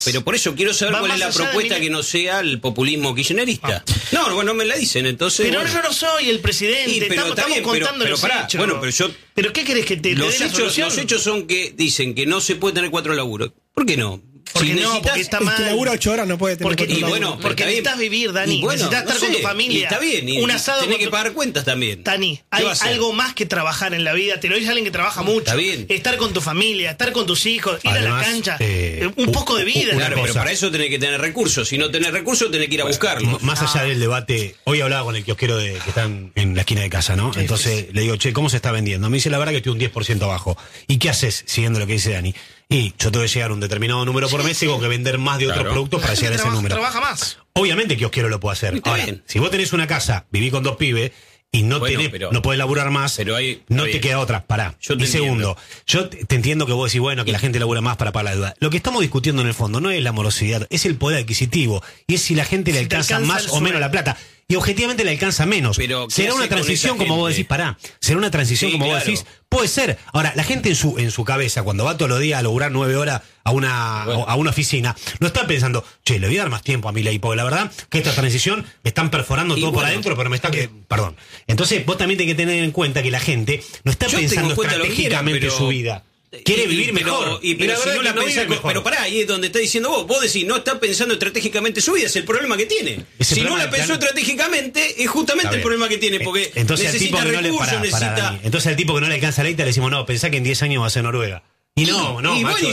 Pero por eso quiero saber cuál es la propuesta que no sea el populismo kirchnerista. No, bueno, me la dicen, entonces... Pero yo no soy el presidente, estamos contando los hechos. Bueno, pero yo... ¿Pero qué querés que te dé la solución? Los hechos son que dicen que no se puede tener 4 laburos. ¿Por qué no? Porque porque está mal. El que labura 8 horas no puede tener 4 laburos. Bueno, porque necesitas vivir, Dani. Necesitas estar con tu familia. Y está bien. Y un asado tenés que pagar cuentas también. Dani, hay algo más que trabajar en la vida. Te lo dice alguien que trabaja mucho. Está bien. Estar con tu familia, estar con tus hijos, ir además, a la cancha. Un poco de vida. Claro, pero para eso tenés que tener recursos. Si no tenés recursos, tenés que ir a buscarlos. Más allá del debate, hoy hablaba con el kiosquero que están en la esquina de casa, ¿no? Entonces le digo, che, ¿cómo se está vendiendo? Me dice, la verdad que estoy un 10% abajo. ¿Y qué haces siguiendo lo que dice Dani? Y yo tengo que llegar a un determinado número por mes y tengo que vender más de otros productos para llegar a ese número. Trabaja más. Obviamente que quiero lo puedo hacer. Ahora, si vos tenés una casa, viví con 2 pibes y no podés laburar más, no te queda otra. Pará. Y segundo, yo te entiendo que vos decís, bueno, que la gente labura más para pagar la deuda. Lo que estamos discutiendo en el fondo no es la morosidad, es el poder adquisitivo. Y es si la gente le alcanza más o menos la plata. Y objetivamente le alcanza menos. Pero será una transición, como vos decís, será una transición, como vos decís. Puede ser. Ahora, la gente en su cabeza, cuando va todos los días a lograr 9 horas a una oficina, no está pensando, che, le voy a dar más tiempo a Milei, porque la verdad que esta transición me están perforando todo por adentro, pero me está perdón. Entonces, vos también tenés que tener en cuenta que la gente no está pensando estratégicamente su vida. Quiere vivir mejor. Pero si no la pensás, pero pará, ahí es donde está diciendo vos decís, no está pensando estratégicamente su vida, es el problema que tiene. Si no la pensó estratégicamente, es justamente el problema que tiene, porque entonces necesita recursos, necesita... Entonces al tipo que no le alcanza la guita le decimos, no, pensá que en 10 años va a ser Noruega. Y no, macho,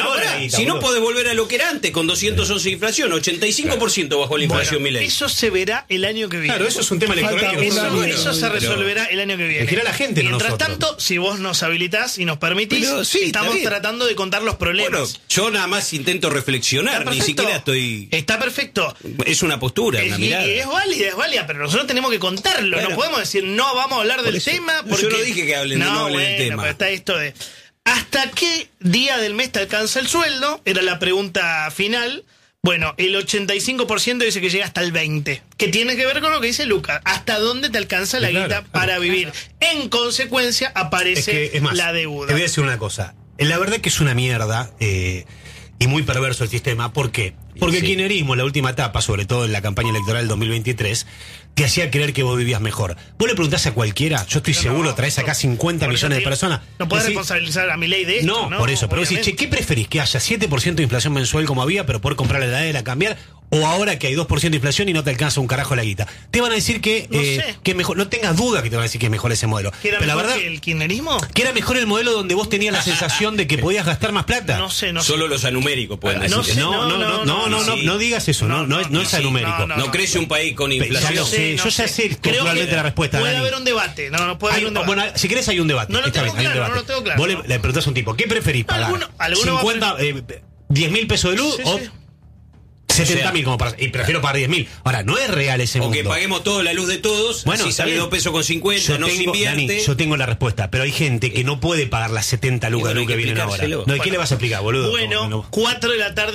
si no podés volver a lo que era antes, con 211 de inflación, 85% bajó la inflación, Milei. Eso se verá el año que viene. Claro, eso es un tema electoral. Eso se resolverá el año que viene. Elegirá la gente, mientras tanto, si vos nos habilitás y nos permitís, estamos tratando de contar los problemas. Bueno, yo nada más intento reflexionar, ni siquiera estoy... Está perfecto. Es una postura, una mirada. Es válida, pero nosotros tenemos que contarlo. No podemos decir, no vamos a hablar del tema. Porque... Yo no dije que hablen del tema. Pero está esto de... ¿Hasta qué día del mes te alcanza el sueldo? Era la pregunta final. Bueno, el 85% dice que llega hasta el 20%. Que tiene que ver con lo que dice Lucas. ¿Hasta dónde te alcanza la guita para vivir? En consecuencia, aparece la deuda. Te voy a decir una cosa. La verdad que es una mierda y muy perverso el sistema. ¿Por qué? Porque el kirchnerismo, en la última etapa, sobre todo en la campaña electoral del 2023, te hacía creer que vos vivías mejor. Vos le preguntás a cualquiera, yo estoy seguro, traes acá 50 millones de personas. No podés responsabilizar a Milei de esto, ¿no? Por eso, pero decís, che, ¿qué preferís? ¿Que haya 7% de inflación mensual como había, pero poder comprar la heladera, cambiar? ¿O ahora que hay 2% de inflación y no te alcanza un carajo la guita? Te van a decir que mejor, no tengas duda que te van a decir que es mejor ese modelo. ¿Que era pero mejor la verdad, que el kirchnerismo? Que era mejor el modelo donde vos tenías la sensación de que podías gastar más plata. No sé. Solo los anuméricos pueden decir. No digas eso, no es anumérico. No crece un país con inflación. Yo ya sé estructuralmente la respuesta. Puede haber un debate. No puede haber un debate. Bueno, si querés hay un debate. No lo tengo claro. Vos le preguntás a un tipo, ¿qué preferís pagar? 10 mil pesos de luz o 70.000 como para... Y prefiero pagar 10.000. Ahora, no es real ese mundo. O que paguemos toda la luz de todos, bueno, si sale 2 pesos con 50, no se invierte. Dani, yo tengo la respuesta, pero hay gente que no puede pagar las 70 lucas de luz que vienen ahora. No, ¿qué le vas a explicar, boludo? Bueno, 4 de la tarde.